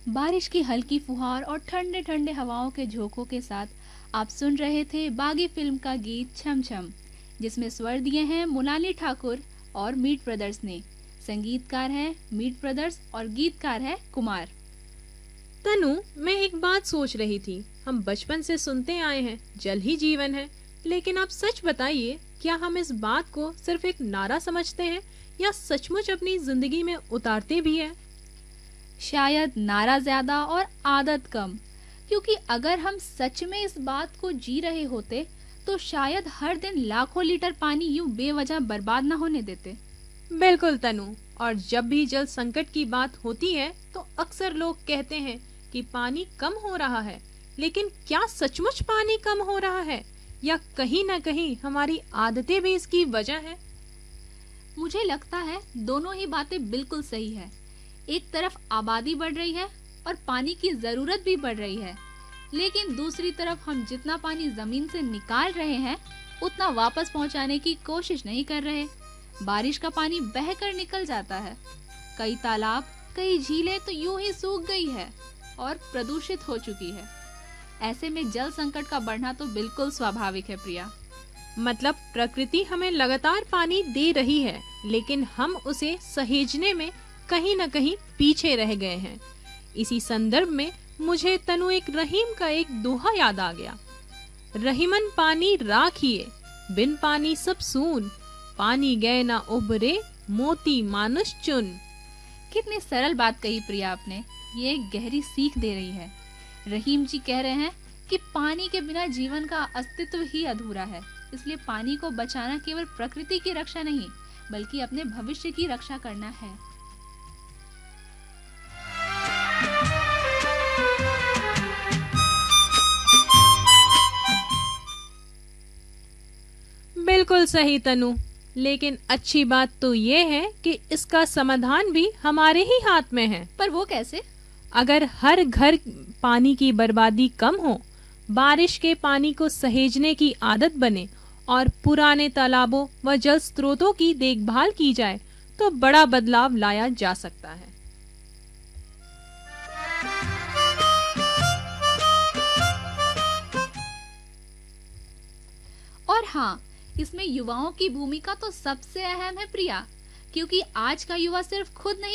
बारिश की हल्की फुहार और ठंडे ठंडे हवाओं के झोंकों के साथ आप सुन रहे थे बागी फिल्म का गीत छम छम, जिसमें स्वर दिए हैं मोनाली ठाकुर और मीट ब्रदर्स ने। संगीतकार है मीट ब्रदर्स और गीतकार है कुमार। तनु, मैं एक बात सोच रही थी। हम बचपन से सुनते आए हैं जल ही जीवन है, लेकिन आप सच बताइए, क्या हम इस बात को सिर्फ एक नारा समझते हैं या सचमुच अपनी जिंदगी में उतारते भी हैं? शायद नारा ज्यादा और आदत कम, क्योंकि अगर हम सच में इस बात को जी रहे होते तो शायद हर दिन लाखों लीटर पानी यूं बेवजह बर्बाद न होने देते। बिल्कुल तनु, और जब भी जल संकट की बात होती है तो अक्सर लोग कहते हैं कि पानी कम हो रहा है, लेकिन क्या सचमुच पानी कम हो रहा है या कहीं न कहीं हमारी आदतें भी इसकी वजह है? मुझे लगता है दोनों ही बातें बिल्कुल सही है। एक तरफ आबादी बढ़ रही है और पानी की जरूरत भी बढ़ रही है, लेकिन दूसरी तरफ हम जितना पानी जमीन से निकाल रहे हैं उतना वापस पहुंचाने की कोशिश नहीं कर रहे। बारिश का पानी बहकर निकल जाता है, कई तालाब, कई झीलें तो यूं ही सूख गई है और प्रदूषित हो चुकी है। ऐसे में जल संकट का बढ़ना तो बिल्कुल स्वाभाविक है प्रिया। मतलब प्रकृति हमें लगातार पानी दे रही है, लेकिन हम उसे सहेजने में कहीं न कहीं पीछे रह गए हैं। इसी संदर्भ में मुझे तनु एक रहीम का एक दोहा याद आ गया। रहीमन पानी राखिए, बिन पानी सब सून, पानी गए ना उभरे, मोती मानुष चुन। कितनी सरल बात कही प्रिया आपने, ये एक गहरी सीख दे रही है। रहीम जी कह रहे हैं कि पानी के बिना जीवन का अस्तित्व ही अधूरा है, इसलिए पानी को बचाना केवल प्रकृति की रक्षा नहीं बल्कि अपने भविष्य की रक्षा करना है। बिल्कुल सही तनु, लेकिन अच्छी बात तो ये है कि इसका समाधान भी हमारे ही हाथ में है। पर वो कैसे? अगर हर घर पानी की बर्बादी कम हो, बारिश के पानी को सहेजने की आदत बने और पुराने तालाबों व जल स्रोतों की देखभाल की जाए तो बड़ा बदलाव लाया जा सकता है। और हाँ, इसमें युवाओं की भूमिका तो सबसे अहम है प्रिया, क्योंकि आज का युवा सिर्फ खुद नहीं